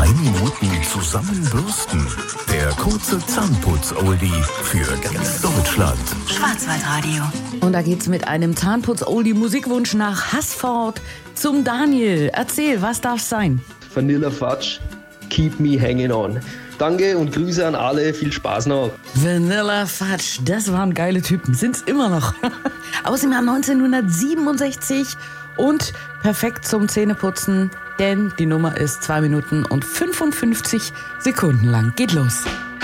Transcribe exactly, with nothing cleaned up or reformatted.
Drei Minuten zusammenbürsten. Der kurze Zahnputz-Oldie für ganz Deutschland. Schwarzwaldradio. Und da geht's mit einem Zahnputz-Oldie-Musikwunsch nach Haßford zum Daniel. Erzähl, was darf's sein? Vanilla Fudge, Keep Me Hanging On. Danke und Grüße an alle, viel Spaß noch. Vanilla Fudge, das waren geile Typen, sind's immer noch. Aus dem Jahr neunzehnhundertsiebenundsechzig und perfekt zum Zähneputzen, denn die Nummer ist zwei Minuten und fünfundfünfzig Sekunden lang. Geht los.